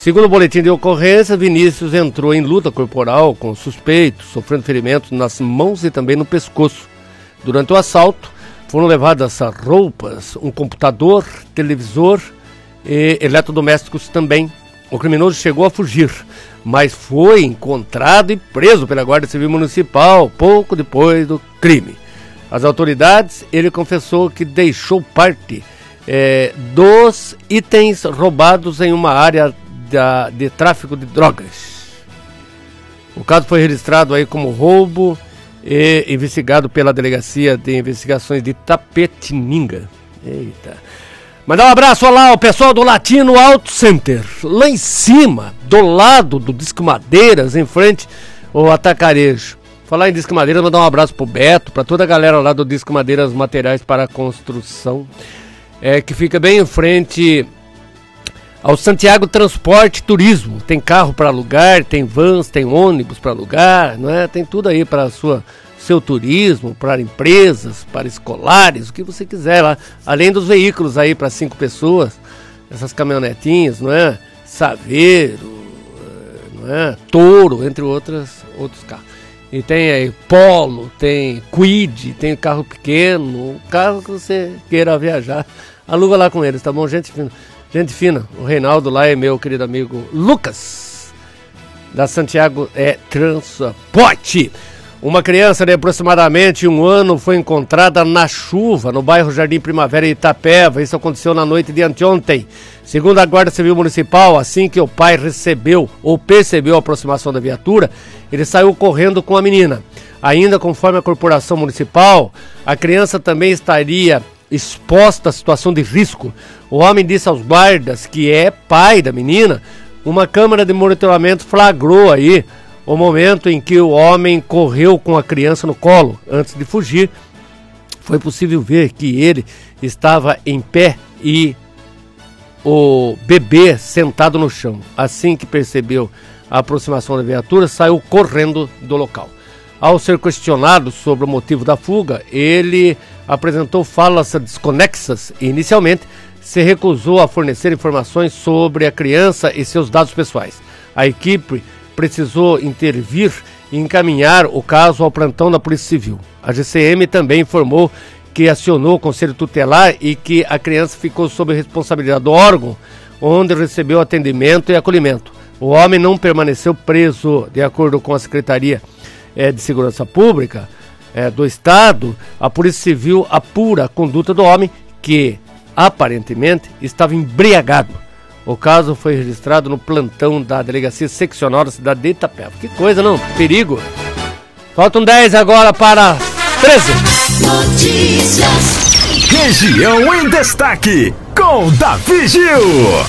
Segundo o boletim de ocorrência, Vinícius entrou em luta corporal com suspeitos, sofrendo ferimentos nas mãos e também no pescoço. Durante o assalto, foram levadas roupas, um computador, televisor e eletrodomésticos também. O criminoso chegou a fugir, mas foi encontrado e preso pela Guarda Civil Municipal pouco depois do crime. As autoridades, ele confessou que deixou parte dos itens roubados em uma área de tráfico de drogas. O caso foi registrado aí como roubo e investigado pela Delegacia de Investigações de Itapetininga. Eita. Mandar um abraço lá ao pessoal do Latino Auto Center, lá em cima, do lado do Disque Madeiras, em frente ao Atacarejo. Falar em Disque Madeiras, mandar um abraço pro Beto, para toda a galera lá do Disque Madeiras Materiais para a Construção, que fica bem em frente ao Santiago Transporte e Turismo. Tem carro para alugar, tem vans, tem ônibus para alugar, não é? Tem tudo aí para seu turismo, para empresas, para escolares, o que você quiser lá. Além dos veículos aí para 5 pessoas, essas caminhonetinhas, não é? Saveiro, não é? Toro, entre outros carros. E tem aí Polo, tem Kwid, tem carro pequeno, o carro que você queira viajar, aluga lá com eles, tá bom? Gente fina, o Reinaldo lá é meu querido amigo Lucas, da Santiago Transporte. Uma criança de aproximadamente 1 ano foi encontrada na chuva no bairro Jardim Primavera, em Itapeva. Isso aconteceu na noite de anteontem. Segundo a Guarda Civil Municipal, assim que o pai percebeu a aproximação da viatura, ele saiu correndo com a menina. Ainda conforme a corporação municipal, a criança também estaria exposta à situação de risco. O homem disse aos guardas, que é pai da menina, uma câmera de monitoramento flagrou aí o momento em que o homem correu com a criança no colo. Antes de fugir, foi possível ver que ele estava em pé e o bebê sentado no chão. Assim que percebeu a aproximação da viatura, saiu correndo do local. Ao ser questionado sobre o motivo da fuga, ele apresentou falas desconexas e inicialmente se recusou a fornecer informações sobre a criança e seus dados pessoais. A equipe precisou intervir e encaminhar o caso ao plantão da Polícia Civil. A GCM também informou que acionou o Conselho Tutelar e que a criança ficou sob responsabilidade do órgão, onde recebeu atendimento e acolhimento. O homem não permaneceu preso. De acordo com a Secretaria de Segurança Pública do Estado, a Polícia Civil apura a conduta do homem, que aparentemente estava embriagado. O caso foi registrado no plantão da Delegacia Seccional da cidade de Itapeva. Que coisa, não? Perigo. Faltam 10 agora para 13. Notícias. Região em Destaque, com Davi Gil.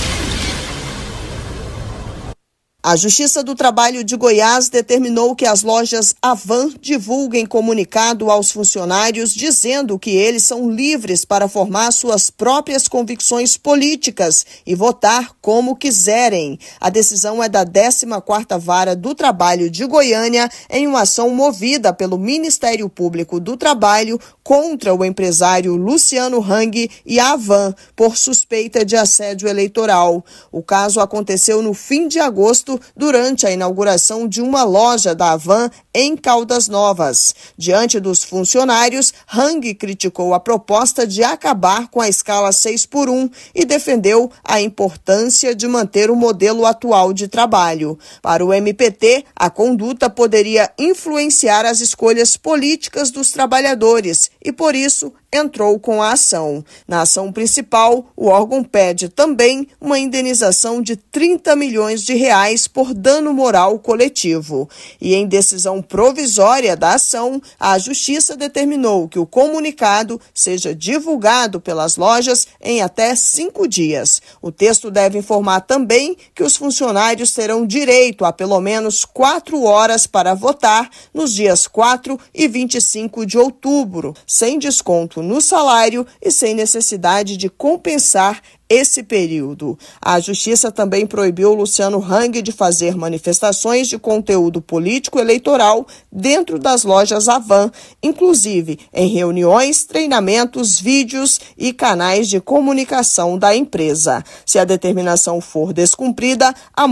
A Justiça do Trabalho de Goiás determinou que as lojas Avan divulguem comunicado aos funcionários dizendo que eles são livres para formar suas próprias convicções políticas e votar como quiserem. A decisão é da 14ª Vara do Trabalho de Goiânia, em uma ação movida pelo Ministério Público do Trabalho contra o empresário Luciano Hang e a Avan por suspeita de assédio eleitoral. O caso aconteceu no fim de agosto, durante a inauguração de uma loja da Avan em Caldas Novas. Diante dos funcionários, Hang criticou a proposta de acabar com a escala 6x1 e defendeu a importância de manter o modelo atual de trabalho. Para o MPT, a conduta poderia influenciar as escolhas políticas dos trabalhadores e, por isso, entrou com a ação. Na ação principal, o órgão pede também uma indenização de R$30 milhões por dano moral coletivo. E em decisão provisória da ação, a Justiça determinou que o comunicado seja divulgado pelas lojas em até 5 dias. O texto deve informar também que os funcionários terão direito a pelo menos 4 horas para votar nos dias 4 e 25 de outubro, sem desconto no salário e sem necessidade de compensar esse período. A Justiça também proibiu Luciano Hang de fazer manifestações de conteúdo político eleitoral dentro das lojas Havan, inclusive em reuniões, treinamentos, vídeos e canais de comunicação da empresa. Se a determinação for descumprida, a